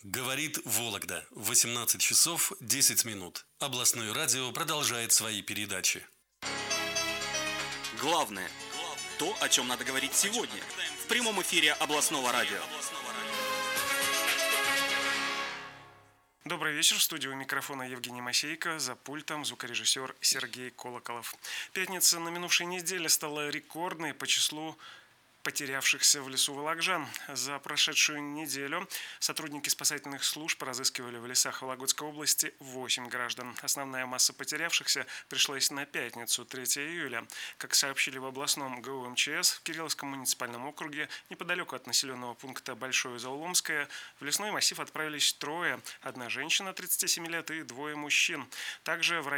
Говорит Вологда. 18 часов 10 минут. Областное радио продолжает свои передачи. Главное – то, о чем надо говорить сегодня, в прямом эфире областного радио. Добрый вечер. В студии у микрофона Евгений Масейко, за пультом звукорежиссер Сергей Колоколов. Пятница на минувшей неделе стала рекордной по числу потерявшихся в лесу волокжан. За прошедшую неделю сотрудники спасательных служб разыскивали в лесах Вологодской области 8 граждан. Основная масса потерявшихся пришлась на пятницу, 3 июля. Как сообщили в областном ГУ МЧС, в Кирилловском муниципальном округе, неподалеку от населенного пункта Большое Зауломское, в лесной массив отправились трое. Одна женщина 37 лет и двое мужчин. Также в